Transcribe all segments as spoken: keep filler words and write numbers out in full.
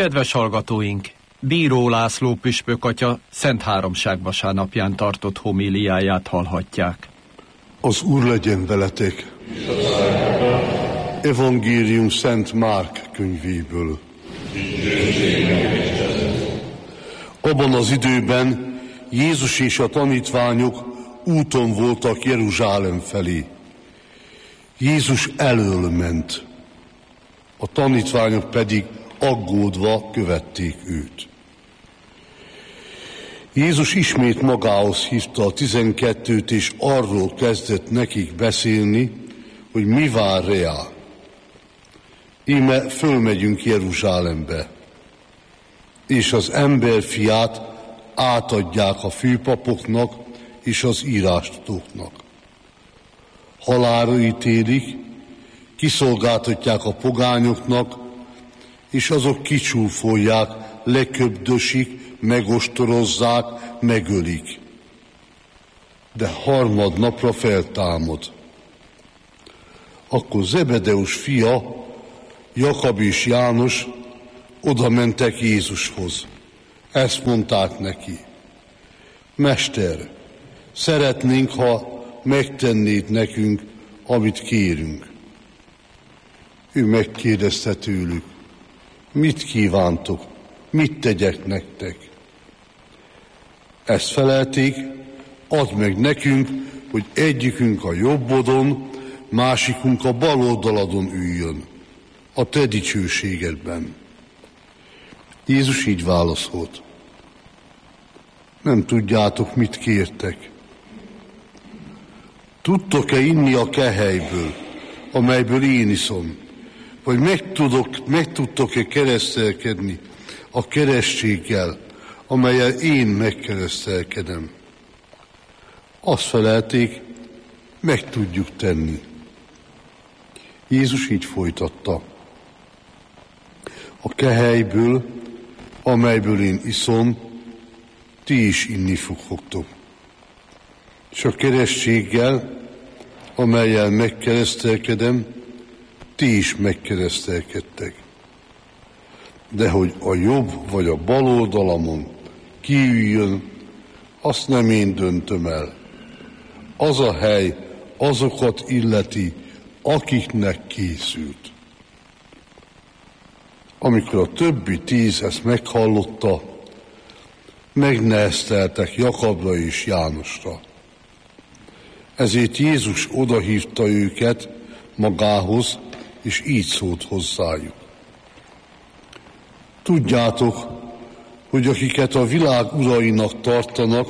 Kedves hallgatóink! Bíró László püspök atya Szent Háromság vasárnapján tartott homíliáját hallhatják. Az Úr legyen veletek! Evangélium Szent Márk könyvéből. Abban az időben Jézus és a tanítványok úton voltak Jeruzsálem felé. Jézus elől ment, a tanítványok pedig aggódva követték őt. Jézus ismét magához hívta a tizenkettőt, és arról kezdett nekik beszélni, hogy mi vár reá. Íme fölmegyünk Jeruzsálembe, és az emberfiát átadják a főpapoknak és az írástudóknak. Halálra ítélik, kiszolgáltatják a pogányoknak, és azok kicsúfolják, leköbdösik, megostorozzák, megölik. De harmadnapra feltámad. Akkor Zebedeus fia, Jakab és János oda mentek Jézushoz. Ezt mondták neki: Mester, szeretnénk, ha megtennéd nekünk, amit kérünk. Ő megkérdezte tőlük: mit kívántok, mit tegyek nektek? Ezt felelték: add meg nekünk, hogy egyikünk a jobbodon, másikunk a bal oldaladon üljön, a te dicsőségedben. Jézus így válaszolt: nem tudjátok, mit kértek. Tudtok-e inni a kehelyből, amelyből én iszom? Vagy meg, tudok, meg tudtok-e keresztelkedni a keresztséggel, amellyel én megkeresztelkedem? Azt felelték: meg tudjuk tenni. Jézus így folytatta: a kehelyből, amelyből én iszom, ti is inni fogtok. És a keresztséggel, amellyel megkeresztelkedem, ti is megkeresztelkedtek. De hogy a jobb vagy a bal oldalamon kiüljön, azt nem én döntöm el. Az a hely azokat illeti, akiknek készült. Amikor a többi tíz ezt meghallotta, megnehezteltek Jakabra és Jánosra. Ezért Jézus odahívta őket magához, és így szólt hozzájuk: tudjátok, hogy akiket a világ urainak tartanak,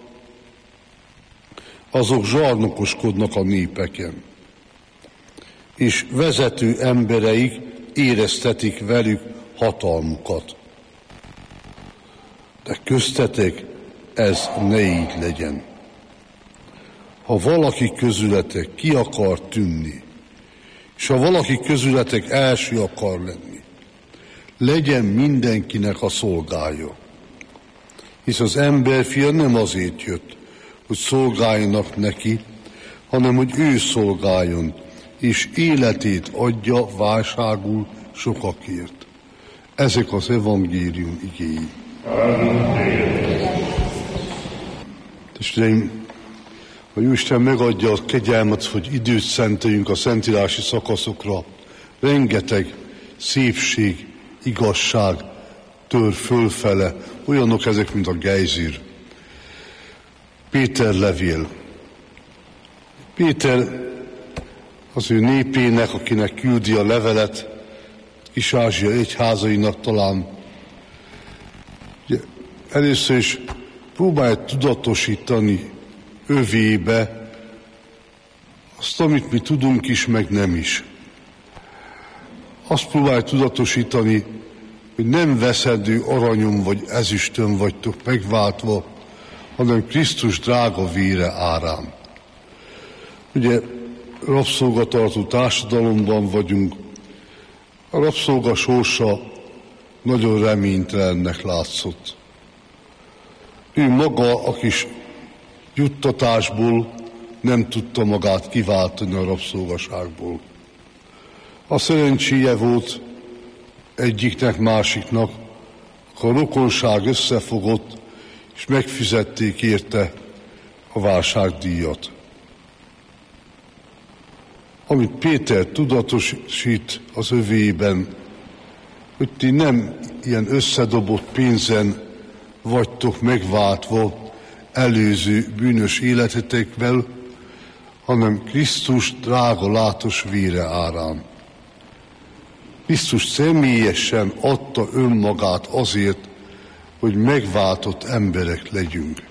azok zsarnokoskodnak a népeken, és vezető embereik éreztetik velük hatalmukat. De köztetek ez ne így legyen. Ha valaki közületek ki akar tűnni, és ha valaki közületek első akar lenni, legyen mindenkinek a szolgája. Hisz az emberfia nem azért jött, hogy szolgáljanak neki, hanem hogy ő szolgáljon, és életét adja válságul sokakért. Ezek az evangélium igéi. Testvéreim, ha Isten megadja a kegyelmet, hogy időt szenteljünk a szentírási szakaszokra, rengeteg szépség, igazság tör fölfele, olyanok ezek, mint a gejzír. Péter levél. Péter az ő népének, akinek küldi a levelet, Kis-Ázsia egyházainak talán, ugye, először is próbálja tudatosítani övébe azt, amit mi tudunk is, meg nem is. Azt próbálja tudatosítani, hogy nem veszendő aranyom vagy ezüstön vagytok megváltva, hanem Krisztus drága vére árán. Ugye rabszolgatartó társadalomban vagyunk, a rabszolga sorsa nagyon reménytelennek látszott. Ő maga a kis juttatásból nem tudta magát kiváltani a rabszolgaságból. A szerencséje volt, egyiknek, másiknak, akkor a rokonság összefogott, és megfizették érte a válságdíjat. Amit Péter tudatosít az övében, hogy ti nem ilyen összedobott pénzen vagytok megváltva előző bűnös életetekvel, hanem Krisztus drága látos vére árán. Krisztus személyesen adta önmagát azért, hogy megváltott emberek legyünk.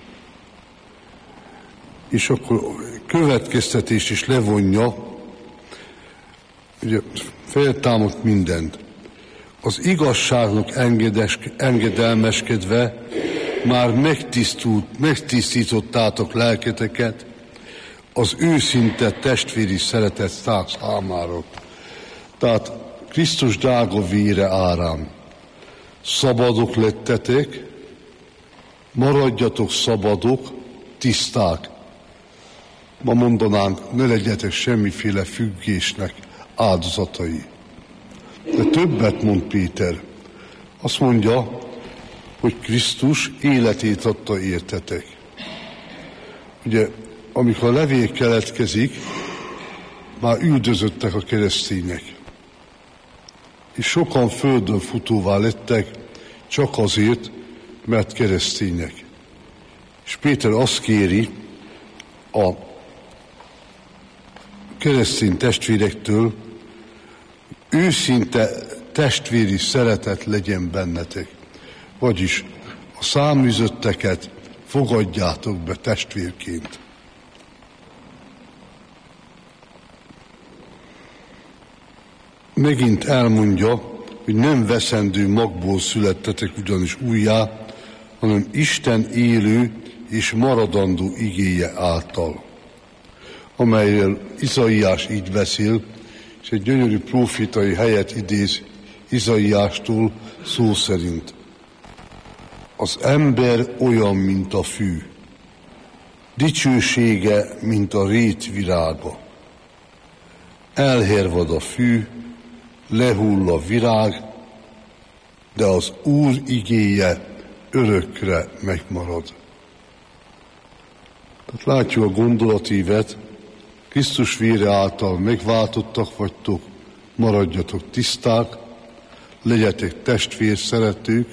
És akkor következtetés is levonja, ugye feltámadt mindent. Az igazságnak engedes, engedelmeskedve már megtisztult, megtisztítottátok lelketeket az őszinte testvéri szeretet számára. Tehát Krisztus drága vére árán szabadok lettetek, maradjatok szabadok, tiszták. Ma mondanánk, ne legyetek semmiféle függésnek áldozatai. De többet mond Péter. Azt mondja, hogy Krisztus életét adta értetek. Ugye, amikor a levél keletkezik, már üldözöttek a keresztények. És sokan földön futóvá lettek, csak azért, mert keresztények. És Péter azt kéri a keresztény testvérektől, őszinte testvéri szeretet legyen bennetek. Vagyis a száműzötteket fogadjátok be testvérként. Megint elmondja, hogy nem veszendő magból születtetek ugyanis újjá, hanem Isten élő és maradandó igéje által, amelyről Izaiás így beszél, és egy gyönyörű prófitai helyet idéz Izaiástól szó szerint. Az ember olyan, mint a fű, dicsősége, mint a rét virága. Elhervad a fű, lehull a virág, de az Úr igéje örökre megmarad. Tehát látjuk a gondolatívet, Krisztus vére által megváltottak vagytok, maradjatok tiszták, legyetek testvér szeretők,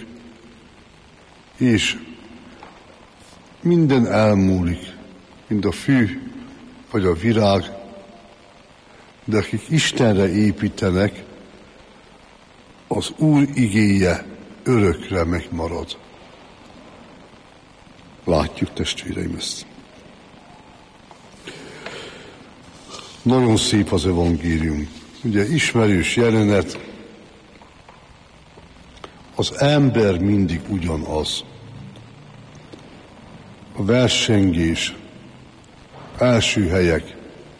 és minden elmúlik, mint a fű vagy a virág, de akik Istenre építenek, az Úr igéje örökre megmarad. Látjuk, testvéreim, ezt. Nagyon szép az evangélium. Ugye ismerős jelenet, az ember mindig ugyanaz. A versengés, első helyek.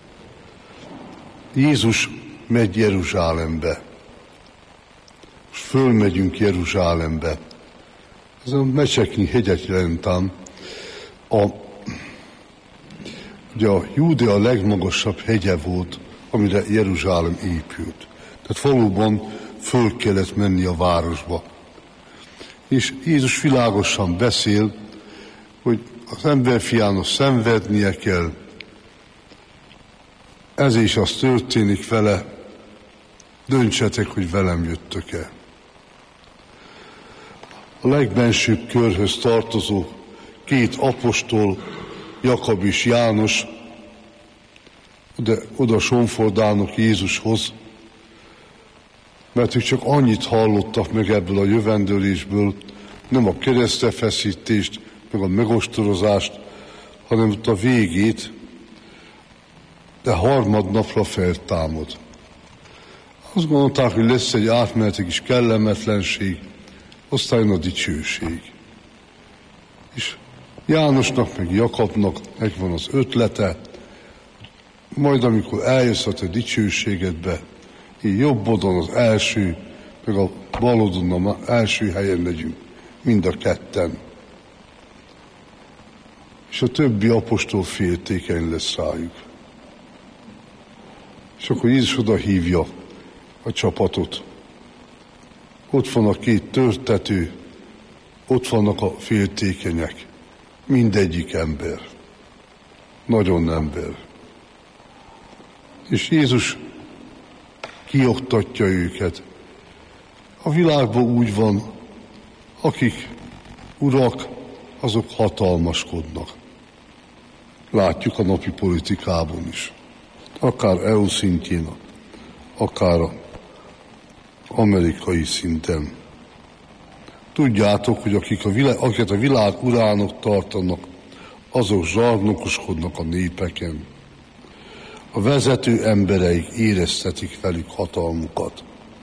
Jézus megy Jeruzsálembe. Most fölmegyünk Jeruzsálembe. Ez a Mecseknyi hegyet jelentám. A, ugye a Júdea legmagasabb hegye volt, amire Jeruzsálem épült. Tehát valóban föl kellett menni a városba. És Jézus világosan beszél, hogy az emberfiának szenvednie kell. Ez is az történik vele, döntsetek, hogy velem jöttök-e. A legbensőbb körhöz tartozó két apostol, Jakab és János, de oda sonfordálnak Jézushoz, mert ők csak annyit hallottak meg ebből a jövendőlésből, nem a keresztefeszítést, meg a megostorozást, hanem ott a végét, de harmadnapra feltámad. Azt gondolták, hogy lesz egy átmeneti kis kellemetlenség, aztán jön a dicsőség. És Jánosnak, meg Jakabnak megvan az ötlete, majd amikor eljössz a te dicsőségedbe, így jobb oldalon az első, meg a bal oldalon az első helyen legyünk, mind a ketten. És a többi apostol féltékeny lesz rájuk. És akkor Jézus oda hívja a csapatot. ott van a két törtető, ott vannak a féltékenyek. Mindegyik ember. Nagyon ember. És Jézus kioktatja őket. A világban úgy van, akik urak, azok hatalmaskodnak. Látjuk a napi politikában is. Akár é u szintjén, akár amerikai szinten. Tudjátok, hogy akik a világ, akiket a világ urának tartanak, azok zsarnokoskodnak a népeken. A vezető embereik éreztetik velük hatalmukat.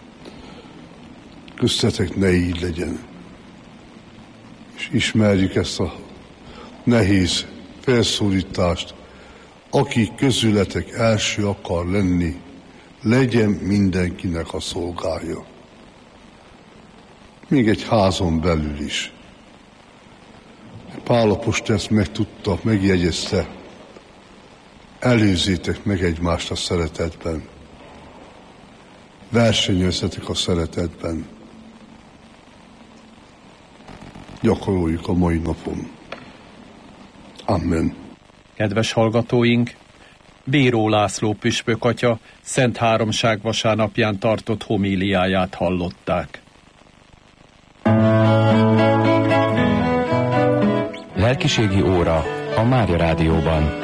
Köztetek ne így legyen. És ismerjük ezt a nehéz felszólítást. Aki közületek első akar lenni, legyen mindenkinek a szolgája. Még egy házon belül is. Pál apostol ezt megtudta, megjegyezte. Előzzétek meg egymást a szeretetben. Versenyezzetek a szeretetben. Gyakoroljuk a mai napon. Amen. Kedves hallgatóink, Bíró László püspök atya Szent Háromság vasárnapján tartott homíliáját hallották. Lelkiségi óra a Mária Rádióban.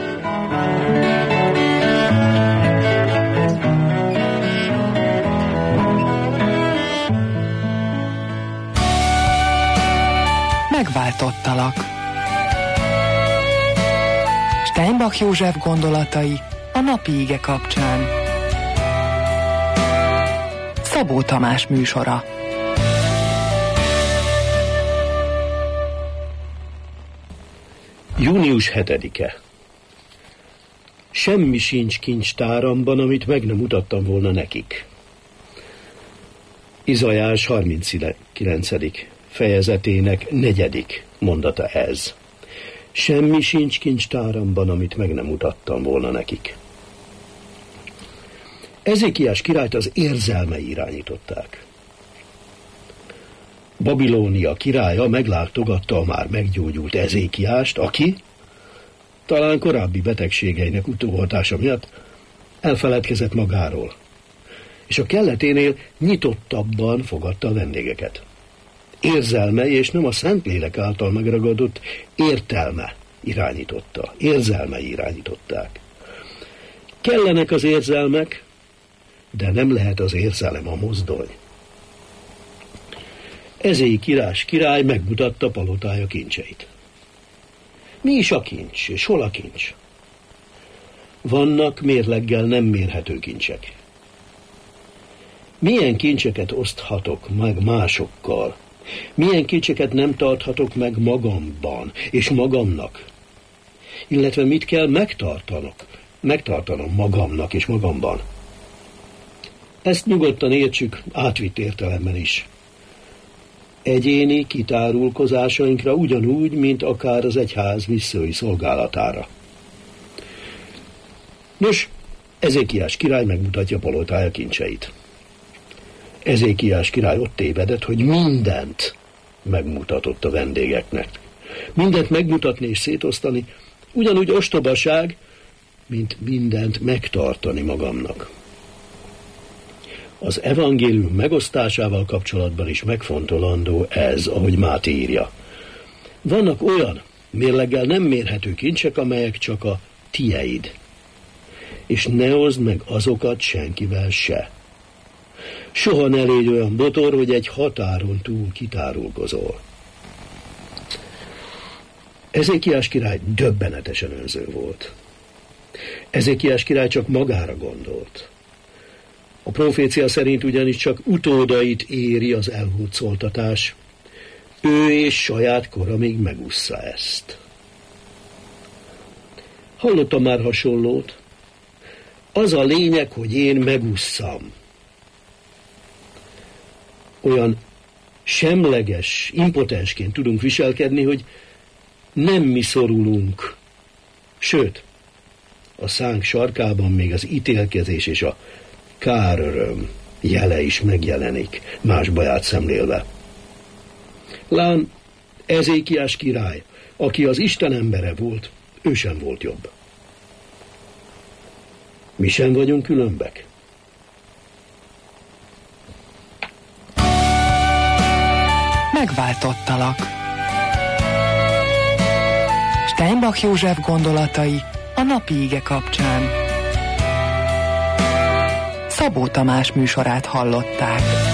Megváltottalak. Steinbach József gondolatai a napi ige kapcsán. Szabó Tamás műsora. június hetedike. Semmi sincs kincstáramban, amit meg nem mutattam volna nekik. Izajás harminckilencedik fejezetének negyedik mondata ez. Semmi sincs kincstáramban, amit meg nem mutattam volna nekik. Ezékiás királyt az érzelmei irányították. Babilónia királya meglátogatta a már meggyógyult Ezékiást, aki talán korábbi betegségeinek utóhatása miatt elfeledkezett magáról, és a kelleténél nyitottabban fogadta a vendégeket. Érzelmei és nem a Szentlélek által megragadott értelme irányította, érzelmei irányították. Kellenek az érzelmek, de nem lehet az érzelem a mozdony. Ezékiás király megmutatta palotája kincseit. Mi is a kincs, és hol a kincs? Vannak mérleggel nem mérhető kincsek. Milyen kincseket oszthatok meg másokkal? Milyen kincseket nem tarthatok meg magamban és magamnak? Illetve mit kell megtartanok, megtartanom magamnak és magamban? Ezt nyugodtan értsük átvitt értelemben is. Egyéni kitárulkozásainkra ugyanúgy, mint akár az egyház misszói szolgálatára. Nos, Ezékiás király megmutatja palotája kincseit. Ezékiás király ott tévedett, hogy mindent megmutatott a vendégeknek. Mindent megmutatni és szétosztani, ugyanúgy ostobaság, mint mindent megtartani magamnak. Az evangélium megosztásával kapcsolatban is megfontolandó ez, ahogy Máté írja. Vannak olyan mérleggel nem mérhető kincsek, amelyek csak a tieid, és ne oszd meg azokat senkivel se. Soha ne légy olyan botor, hogy egy határon túl kitárulkozol. Ezékiás király döbbenetesen önző volt. Ezékiás király csak magára gondolt. A profécia szerint ugyanis csak utódait éri az elhurcoltatás. Ő és saját kora még megússza ezt. Hallottam már hasonlót. Az a lényeg, hogy én megússzam. Olyan semleges, impotensként tudunk viselkedni, hogy nem mi szorulunk. Sőt, a szánk sarkában még az ítélkezés és a káröröm jele is megjelenik, más baját szemlélve. Lám, Ezékiás király, aki az Isten embere volt, ő sem volt jobb. Mi sem vagyunk különbek. Megváltottalak. Steinbach József gondolatai a napi ige kapcsán. Szabó Tamás műsorát hallották.